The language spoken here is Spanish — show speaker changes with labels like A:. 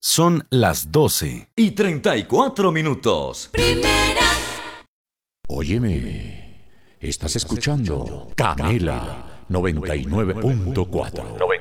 A: Son las 12:34.
B: Primera.
C: Óyeme, estás escuchando Canela 99.4.